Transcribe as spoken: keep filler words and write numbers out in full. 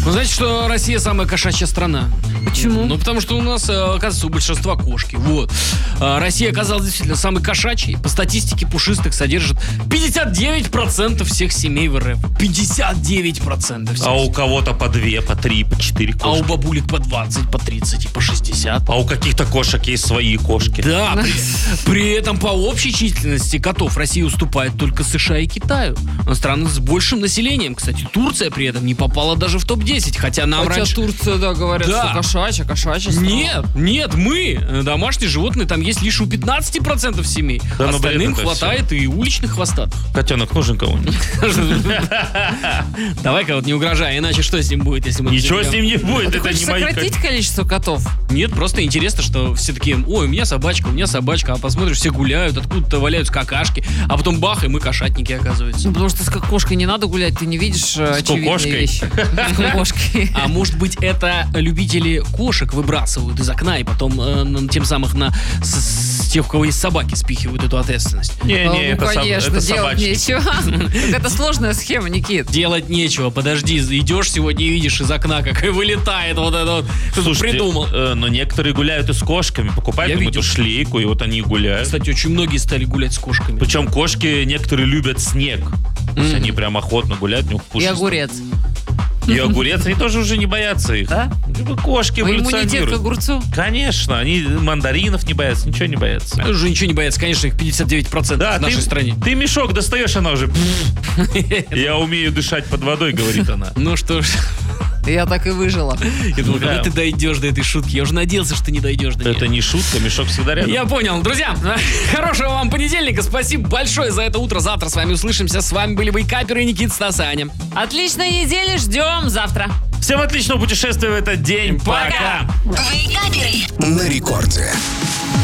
Вы знаете, что Россия самая кошачья страна? Почему? Ну, потому что у нас, оказывается, у большинства кошки. Вот. Россия оказалась действительно самой кошачьей. По статистике, пушистых содержит пятьдесят девять процентов всех семей в РФ. пятьдесят девять процентов всех. А у кого-то по две, по три, по четыре кошки. А у бабулек по двадцать, по тридцать и по шестьдесят. А у каких-то кошек есть свои кошки. Да, при, при этом по общей численности котов Россия уступает только США и Китаю. Но страны с большим населением. Кстати, Турция при этом не попала даже в топ десять, хотя нам Хотя раньше... Турция, да, говорят, Да. что кошачья, кошачья страна. Нет, нет, мы, домашние животные, там есть лишь у пятнадцати процентов семей. Да, ну, Остальным бред это хватает и уличных хвостатых. Котенок нужен кому-нибудь? Давай-ка вот не угрожай, иначе что с ним будет, если мы... Ничего с ним не будет, Ты это хочешь не мои сократить котята. количество котов? Нет, просто интересно, что все такие: ой, у меня собачка, у меня собачка, а посмотришь, все гуляют, откуда-то валяются какашки, а потом бах, и мы кошатники, оказывается. Ну, потому что с кошкой не надо гулять, ты не видишь э, очевидные кукошкой. вещи. С кукошкой. А может быть, это любители кошек выбрасывают из окна и потом э, на- тем самым на с- с тех, у кого есть собаки, спихивают эту ответственность. Не, Ну, не, это, соб- конечно, это делать собачники. нечего. Так это сложная схема, Никит. Делать нечего, подожди, идешь сегодня и видишь из окна, как и вылетает вот это вот. Кто-то Слушайте, придумал. э, но некоторые гуляют и с кошками, покупают Я им видел. эту шлейку, и вот они гуляют. Кстати, очень многие стали гулять с кошками. Причем кошки некоторые любят снег. То есть Мгм. они прям охотно гуляют, у них И пушистые. огурец. И огурец, они тоже уже не боятся их. Да? Типа Кошки По иммунитет к эволюционируют. огурцу. Конечно, они мандаринов не боятся, ничего не боятся. Уже ничего не боятся, конечно, их пятьдесят девять процентов Да, в нашей ты, стране. ты мешок достаешь, она уже... Я умею дышать под водой, говорит она. Ну что ж, Я так и выжила. я думал, Да. когда ты дойдешь до этой шутки? Я уже надеялся, что ты не дойдешь до нее. Это не шутка, мешок всегда рядом. Я понял. Друзья, хорошего вам понедельника. Спасибо большое за это утро. Завтра с вами услышимся. С вами были Вейкаперы и Никита Стасаня. Отличной недели, ждем завтра. Всем отличного путешествия в этот день. Пока! Пока. Вейкаперы. На рекорде.